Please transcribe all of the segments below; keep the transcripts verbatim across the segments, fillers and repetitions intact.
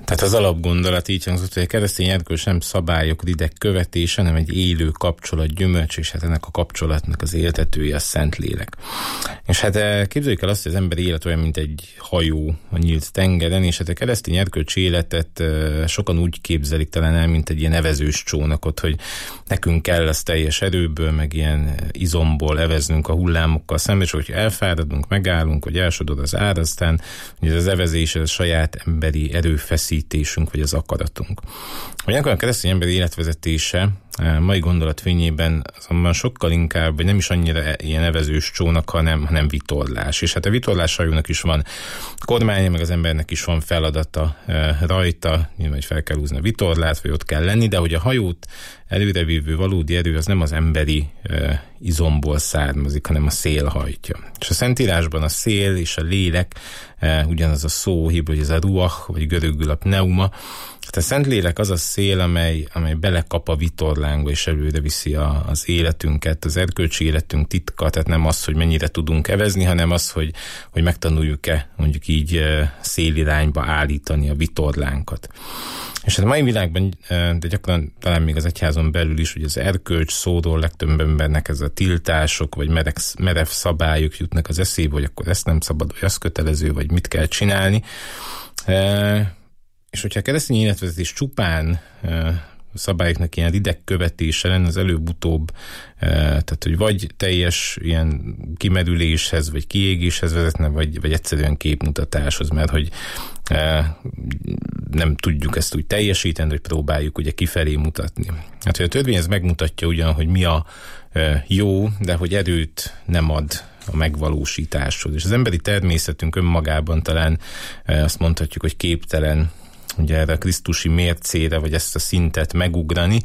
Tehát az alapgondolat így hangzott, hogy a keresztény erkölcs nem szabályok rideg követése, hanem egy élő kapcsolat gyümölcs, és hát ennek a kapcsolatnak az éltetője a Szentlélek. És hát képzeljük el azt, hogy az ember élet olyan, mint egy hajó a nyílt tengeren, és hát a keresztény erkölcs életet sokan úgy képzelik talán el, mint egy ilyen evezős csónakot, hogy nekünk kell az teljes erőből, meg ilyen izomból eveznünk a hullámokkal szemben, és hogyha elfáradunk, megállunk, hogy elsodor az ár, aztán ugye az evezés a saját emberi erőfeszítésünk, vagy az akaratunk. Ugyanakkor a keresztény emberi életvezetése mai gondolat fényében azonban sokkal inkább, vagy nem is annyira ilyen evezős csónak, hanem, hanem vitorlás. És hát a vitorlás hajónak is van kormánya, meg az embernek is van feladata e, rajta, nyilván, hogy fel kell húzni a vitorlát, vagy ott kell lenni, de hogy a hajót előrevívő valódi erő az nem az emberi e, izomból származik, hanem a szél hajtja. És a Szentírásban a szél és a lélek e, ugyanaz a szó, hívő, hogy ez a ruach, vagy görögül a pneuma. Hát a Szentlélek az a szél, amely, amely belekap a vitorlánkba, és előre viszi a, az életünket, az erkölcsi életünk titka, tehát nem az, hogy mennyire tudunk evezni, hanem az, hogy, hogy megtanuljuk-e mondjuk így szélirányba állítani a vitorlánkat. És hát a mai világban, de gyakran talán még az egyházon belül is, hogy az erkölcs szóról legtöbb embernek ez a tiltások, vagy merev, merev szabályok jutnak az eszébe, hogy akkor ezt nem szabad, vagy az kötelező, vagy mit kell csinálni. És hogyha a keresztény életvezetés csupán szabályoknak ilyen rideg követése lenne, az előbb-utóbb, tehát hogy vagy teljes ilyen kimerüléshez, vagy kiégéshez vezetne, vagy, vagy egyszerűen képmutatáshoz, mert hogy nem tudjuk ezt úgy teljesíteni, hogy próbáljuk ugye kifelé mutatni. Hát, hogy a törvény ez megmutatja ugyan, hogy mi a jó, de hogy erőt nem ad a megvalósításhoz. És az emberi természetünk önmagában talán azt mondhatjuk, hogy képtelen ugye erre a krisztusi mércére, vagy ezt a szintet megugrani.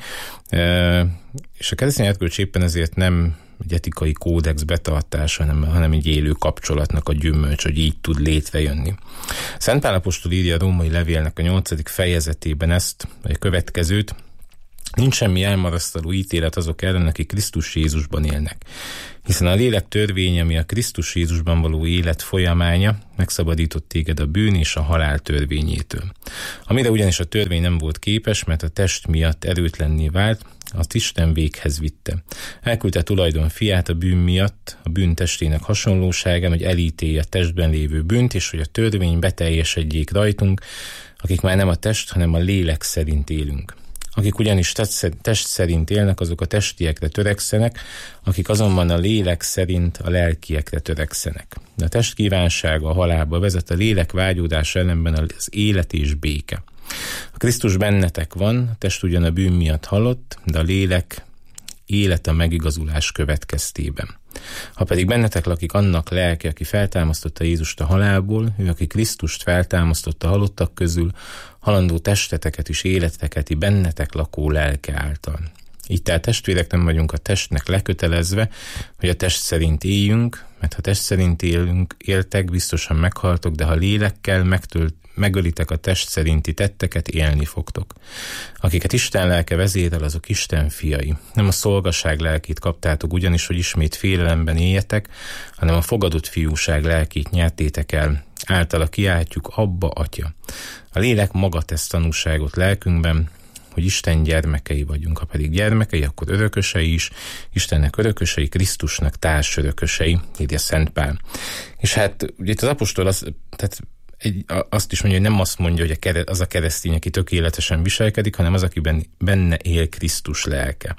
És a keresztény erkölcs éppen ezért nem egy etikai kódex betartása, hanem, hanem egy élő kapcsolatnak a gyümölcs, hogy így tud létrejönni. Szent Pál apostol írja a római levélnek a nyolcadik fejezetében ezt, vagy a következőt: nincs semmi elmarasztaló ítélet azok ellen, akik Krisztus Jézusban élnek. Hiszen a lélek törvénye, ami a Krisztus Jézusban való élet folyamánya, megszabadított téged a bűn és a halál törvényétől. Amire ugyanis a törvény nem volt képes, mert a test miatt erőtlenné vált, azt Isten véghez vitte. Elküldte tulajdon fiát a bűn miatt, a bűn testének hasonlóságán, hogy elítélje a testben lévő bűnt, és hogy a törvény beteljesedjék rajtunk, akik már nem a test, hanem a lélek szerint élünk. Akik ugyanis test szerint élnek, azok a testiekre törekszenek, akik azonban a lélek szerint a lelkiekre törekszenek. De a test kívánsága a halálba vezet, a lélek vágyódása ellenben az élet és béke. A Krisztus bennetek van, a test ugyan a bűn miatt halott, de a lélek élet a megigazulás következtében. Ha pedig bennetek lakik annak lelke, aki feltámasztotta Jézust a halálból, ő, aki Krisztust feltámasztotta halottak közül, halandó testeteket is életeketi bennetek lakó lelke által. Így tehát testvérek, nem vagyunk a testnek lekötelezve, hogy a test szerint éljünk, mert ha test szerint élünk, éltek, biztosan meghaltok, de ha lélekkel megtölt, megölitek a test szerinti tetteket, élni fogtok. Akiket Isten lelke vezérel, azok Isten fiai. Nem a szolgaság lelkét kaptátok ugyanis, hogy ismét félelemben éljetek, hanem a fogadott fiúság lelkét nyertétek el. Általa kiáltjuk, Abba, Atya. A lélek maga tesz tanúságot lelkünkben, hogy Isten gyermekei vagyunk. Ha pedig gyermekei, akkor örökösei is, Istennek örökösei, Krisztusnak társörökösei, írja Szent Pál. És hát ugye itt az apostol az, tehát egy, azt is mondja, hogy nem azt mondja, hogy a kere, az a keresztény, aki tökéletesen viselkedik, hanem az, akiben benne él Krisztus lelke.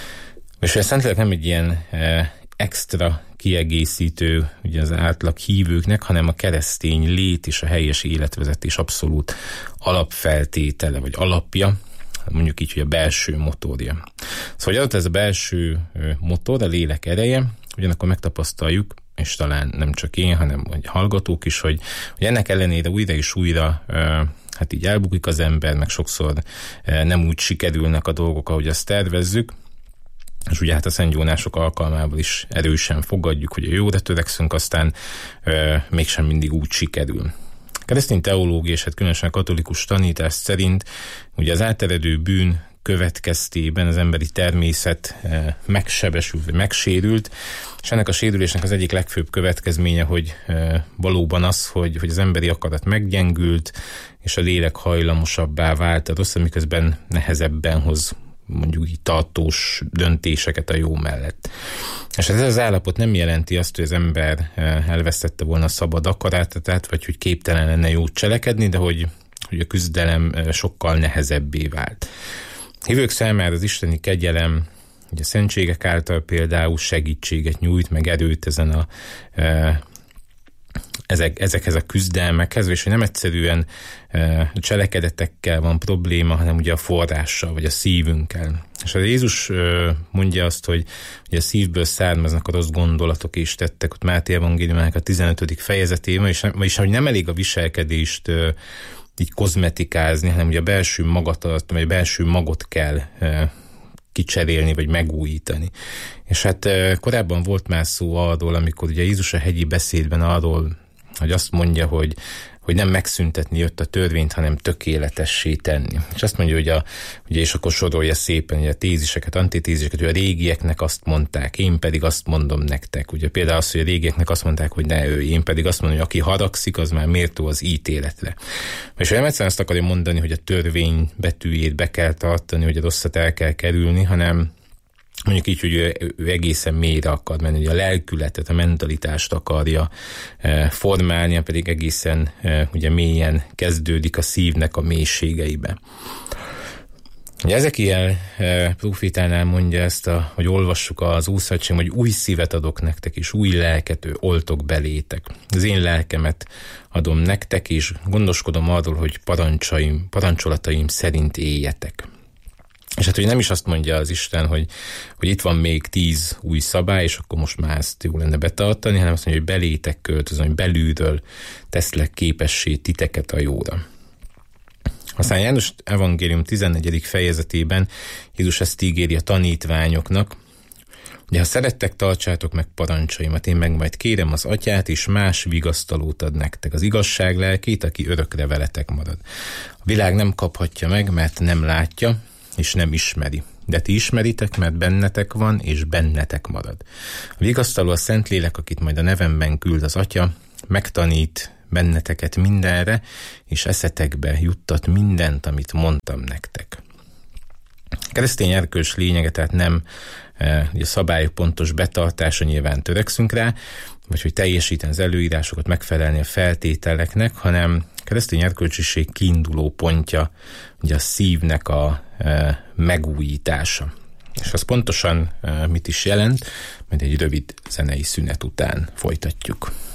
És a Szentlélek nem egy ilyen e, extra kiegészítő ugye az átlag hívőknek, hanem a keresztény lét és a helyes életvezetés abszolút alapfeltétele, vagy alapja, mondjuk így, hogy a belső motorja. Szóval adott ez a belső motor, a lélek ereje, ugyanakkor megtapasztaljuk, és talán nem csak én, hanem a hallgatók is, hogy, hogy ennek ellenére újra és újra hát így elbukik az ember, meg sokszor nem úgy sikerülnek a dolgok, ahogy azt tervezzük, és ugye hát a szentgyónások alkalmával is erősen fogadjuk, hogy a jóra törekszünk, aztán mégsem mindig úgy sikerül. A keresztény teológia, és hát különösen a katolikus tanítás szerint ugye az áteredő bűn következtében az emberi természet megsebesült, megsérült, és ennek a sérülésnek az egyik legfőbb következménye, hogy valóban az, hogy, hogy az emberi akarat meggyengült, és a lélek hajlamosabbá vált a rossz, miközben nehezebben hoz mondjuk így tartós döntéseket a jó mellett. És ez az állapot nem jelenti azt, hogy az ember elvesztette volna a szabad akaratát, vagy hogy képtelen lenne jót cselekedni, de hogy, hogy a küzdelem sokkal nehezebbé vált. Hívők számára az isteni kegyelem, ugye a szentségek által például segítséget nyújt, meg erőt ezen a Ezek, ezekhez a küzdelmekhez, és hogy nem egyszerűen e, cselekedetekkel van probléma, hanem ugye a forrással, vagy a szívünkkel. És a Jézus e, mondja azt, hogy ugye a szívből származnak a rossz gondolatok és tettek, ott Máté evangéliumának a tizenötödik fejezetében, és, vagyis hogy nem elég a viselkedést e, így kozmetikázni, hanem ugye a belső magatartást, vagy a belső magot kell e, kicserélni, vagy megújítani. És hát e, korábban volt már szó arról, amikor ugye Jézus a hegyi beszédben arról, hogy azt mondja, hogy, hogy nem megszüntetni jött a törvényt, hanem tökéletessé tenni. És azt mondja, hogy a, ugye, és akkor sorolja szépen ugye a téziseket, antitéziseket, hogy a régieknek azt mondták, én pedig azt mondom nektek. Ugye például az, hogy a régieknek azt mondták, hogy ne ő, én pedig azt mondom, hogy aki haragszik, az már méltó az ítéletre. És nem egyszerűen azt akarja mondani, hogy a törvény betűjét be kell tartani, hogy a rosszat el kell kerülni, hanem mondjuk így, hogy ő, ő egészen mélyre akar menni, hogy a lelkületet, a mentalitást akarja e, formálni, pedig egészen e, ugye mélyen kezdődik a szívnek a mélységeibe. Ugye Ezekiel e, profétánál mondja ezt, a, hogy olvassuk az Ószövetségben, hogy új szívet adok nektek, és új lelket ő oltok belétek. Az én lelkemet adom nektek, és gondoskodom arról, hogy parancsaim, parancsolataim szerint éljetek. És hát, hogy nem is azt mondja az Isten, hogy, hogy itt van még tíz új szabály, és akkor most már ezt jó lenne betartani, hanem azt mondja, hogy belétek költözöm, hogy belülről teszlek képessé titeket a jóra. Aztán János evangélium tizennegyedik fejezetében Jézus ezt ígéri a tanítványoknak, ugye ha szerettek, tartsátok meg parancsaimat, én meg majd kérem az atyát, és más vigasztalót ad nektek, az igazság lelkét, aki örökre veletek marad. A világ nem kaphatja meg, mert nem látja, és nem ismeri. De ti ismeritek, mert bennetek van, és bennetek marad. A vigasztaló a Szentlélek, akit majd a nevemben küld az Atya, megtanít benneteket mindenre, és eszetekbe juttat mindent, amit mondtam nektek. A keresztény erkölcs lényege, tehát nem e, a szabályok pontos betartása, nyilván törekszünk rá, vagy hogy teljesíteni az előírásokat, megfelelni a feltételeknek, hanem keresztény erkölcsiség kiinduló pontja ugye a szívnek a e, megújítása. És az pontosan e, mit is jelent, majd egy rövid zenei szünet után folytatjuk.